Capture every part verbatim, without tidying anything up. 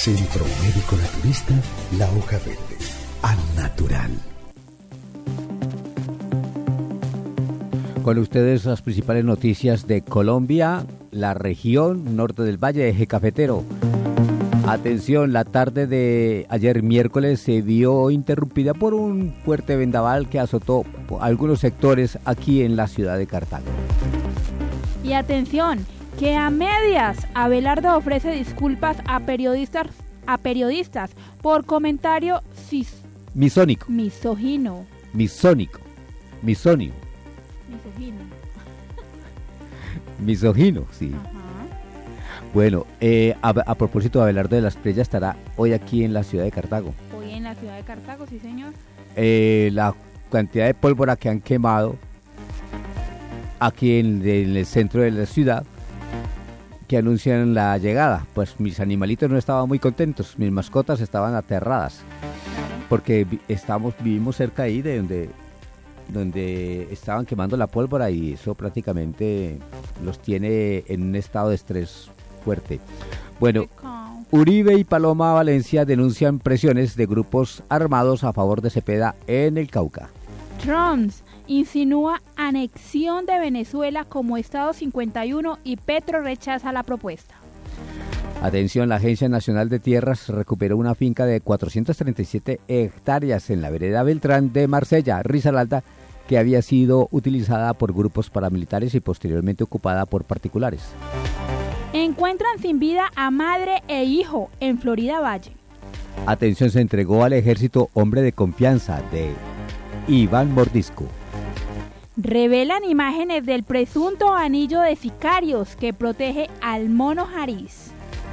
Centro Médico Naturista La Hoja Verde. Al natural. Con ustedes las principales noticias de Colombia, la región norte del Valle, eje cafetero. Atención, la tarde de ayer miércoles se vio interrumpida por un fuerte vendaval que azotó algunos sectores aquí en la ciudad de Cartago. Y atención, que a medias Abelardo ofrece disculpas a periodistas a periodistas por comentario cis, misónico. Misógino. Misónico. Misónio. Misógino. Misógino, sí. Ajá. Bueno, eh, a, a propósito, Abelardo de la Espriella estará hoy aquí en la ciudad de Cartago. Hoy en la ciudad de Cartago, sí señor. Eh, la cantidad de pólvora que han quemado aquí en, en el centro de la ciudad, que anuncian la llegada, pues mis animalitos no estaban muy contentos, mis mascotas estaban aterradas, porque vi, estamos, vivimos cerca ahí de donde, donde estaban quemando la pólvora y eso prácticamente los tiene en un estado de estrés fuerte. Bueno, Uribe y Paloma Valencia denuncian presiones de grupos armados a favor de Cepeda en el Cauca. Trump insinúa anexión de Venezuela como Estado cincuenta y uno y Petro rechaza la propuesta. Atención, la Agencia Nacional de Tierras recuperó una finca de cuatrocientas treinta y siete hectáreas en la vereda Beltrán de Marsella, Risaralda, que había sido utilizada por grupos paramilitares y posteriormente ocupada por particulares. Encuentran sin vida a madre e hijo en Florida Valle. Atención, se entregó al ejército hombre de confianza de Iván Mordisco. Revelan imágenes del presunto anillo de sicarios que protege al mono Jariz.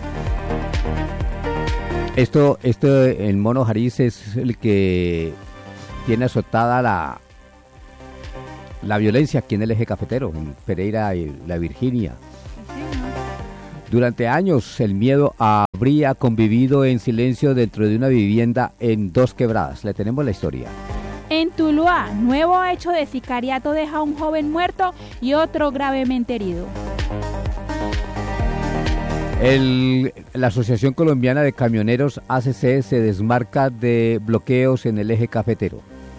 Esto, esto, el mono Jariz es el que tiene azotada la, la violencia aquí en el eje cafetero, en Pereira y la Virginia. Durante años el miedo habría convivido en silencio dentro de una vivienda en Dos Quebradas. Le tenemos la historia. En Tuluá, nuevo hecho de sicariato deja a un joven muerto y otro gravemente herido. El, la Asociación Colombiana de Camioneros A C C se desmarca de bloqueos en el eje cafetero.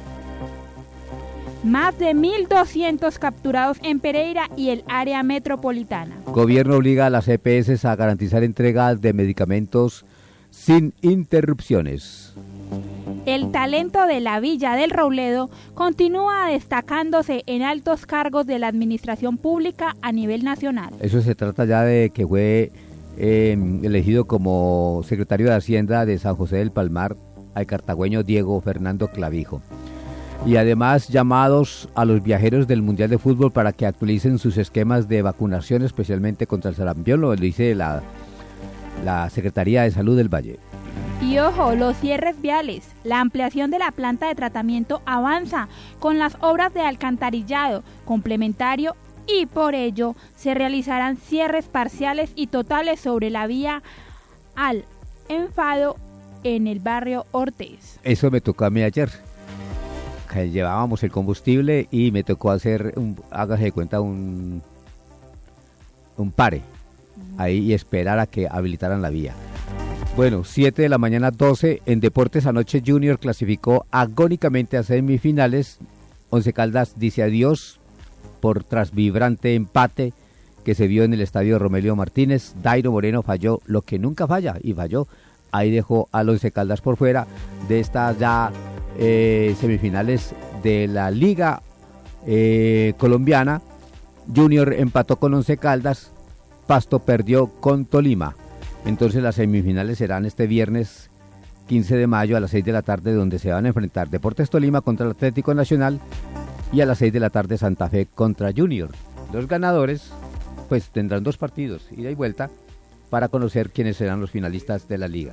Más de mil doscientos capturados en Pereira y el área metropolitana. Gobierno obliga a las E P S a garantizar entrega de medicamentos sin interrupciones. El talento de la Villa del Robledo continúa destacándose en altos cargos de la administración pública a nivel nacional. Eso se trata ya de que fue eh, elegido como secretario de Hacienda de San José del Palmar al cartagüeño Diego Fernando Clavijo. Y además llamados a los viajeros del Mundial de Fútbol para que actualicen sus esquemas de vacunación, especialmente contra el sarampión, lo dice la, la Secretaría de Salud del Valle. Y ojo, los cierres viales. La ampliación de la planta de tratamiento avanza con las obras de alcantarillado complementario y por ello se realizarán cierres parciales y totales sobre la vía al Enfado en el barrio Ortiz. Eso me tocó a mí ayer. Que llevábamos el combustible y me tocó hacer, un, hágase de cuenta, un, un pare ahí y esperar a que habilitaran la vía. Bueno, siete de la mañana doce, en Deportes anoche Junior clasificó agónicamente a semifinales. Once Caldas dice adiós por tras vibrante empate que se vio en el estadio Romelio Martínez. Dairo Moreno falló lo que nunca falla y falló. Ahí dejó al Once Caldas por fuera de estas ya eh, semifinales de la Liga eh, Colombiana. Junior empató con Once Caldas, Pasto perdió con Tolima. Entonces las semifinales serán este viernes quince de mayo a las seis de la tarde, donde se van a enfrentar Deportes Tolima contra el Atlético Nacional y a las seis de la tarde Santa Fe contra Junior. Los ganadores pues tendrán dos partidos, ida y vuelta, para conocer quiénes serán los finalistas de la liga.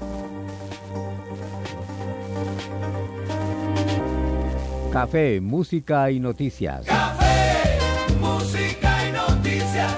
Café, música y noticias. Café, música y noticias.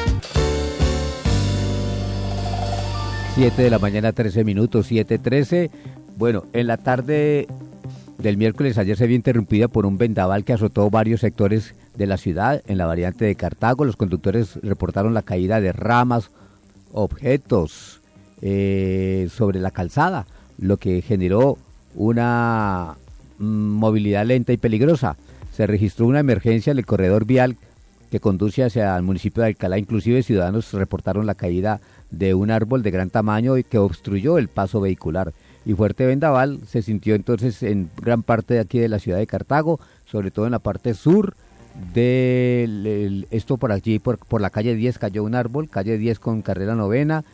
siete de la mañana, trece minutos, siete trece. Bueno, en la tarde del miércoles ayer se vio interrumpida por un vendaval que azotó varios sectores de la ciudad. En la variante de Cartago, los conductores reportaron la caída de ramas, objetos eh, sobre la calzada, lo que generó una mm, movilidad lenta y peligrosa. Se registró una emergencia en el corredor vial que conduce hacia el municipio de Alcalá. Inclusive ciudadanos reportaron la caída de un árbol de gran tamaño y que obstruyó el paso vehicular. Y fuerte vendaval se sintió entonces en gran parte de aquí de la ciudad de Cartago, sobre todo en la parte sur de el, esto por allí, por, por la calle diez cayó un árbol, calle diez con carrera novena,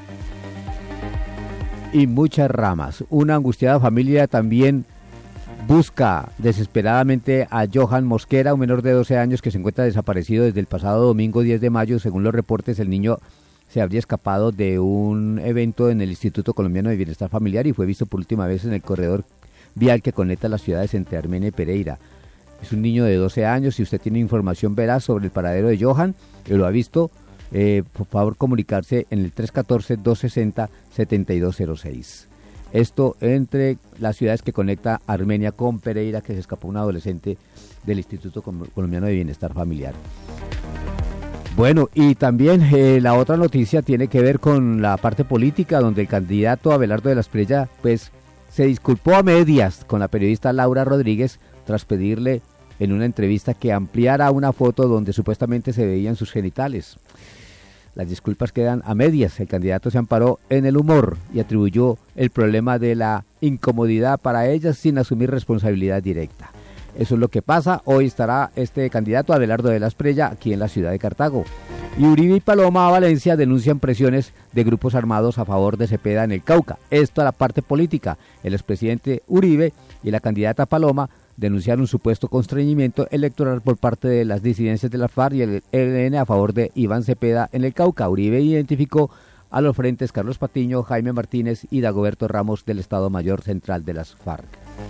y muchas ramas. Una angustiada familia también busca desesperadamente a Johan Mosquera, un menor de doce años que se encuentra desaparecido desde el pasado domingo diez de mayo. Según los reportes, el niño se habría escapado de un evento en el Instituto Colombiano de Bienestar Familiar y fue visto por última vez en el corredor vial que conecta las ciudades entre Armenia y Pereira. Es un niño de doce años. Si usted tiene información veraz sobre el paradero de Johan y lo ha visto, eh, por favor comunicarse en el tres uno cuatro, dos seis cero, siete dos cero seis. Esto entre las ciudades que conecta Armenia con Pereira, que se escapó un adolescente del Instituto Colombiano de Bienestar Familiar. Bueno, y también eh, la otra noticia tiene que ver con la parte política, donde el candidato Abelardo de la Espriella pues se disculpó a medias con la periodista Laura Rodríguez tras pedirle en una entrevista que ampliara una foto donde supuestamente se veían sus genitales. Las disculpas quedan a medias. El candidato se amparó en el humor y atribuyó el problema de la incomodidad para ella sin asumir responsabilidad directa. Eso es lo que pasa. Hoy estará este candidato Abelardo de la Espriella aquí en la ciudad de Cartago. Y Uribe y Paloma a Valencia denuncian presiones de grupos armados a favor de Cepeda en el Cauca. Esto a la parte política. El expresidente Uribe y la candidata Paloma denunciaron un supuesto constreñimiento electoral por parte de las disidencias de la FARC y el E L N a favor de Iván Cepeda en el Cauca. Uribe identificó a los frentes Carlos Patiño, Jaime Martínez y Dagoberto Ramos del Estado Mayor Central de las FARC.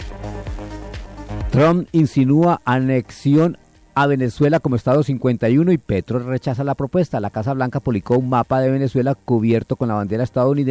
Trump insinúa anexión a Venezuela como Estado cincuenta y uno y Petro rechaza la propuesta. La Casa Blanca publicó un mapa de Venezuela cubierto con la bandera estadounidense